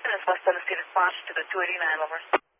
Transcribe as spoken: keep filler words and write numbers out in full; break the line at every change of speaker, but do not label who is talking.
West seven State response to the two eighty-nine, over.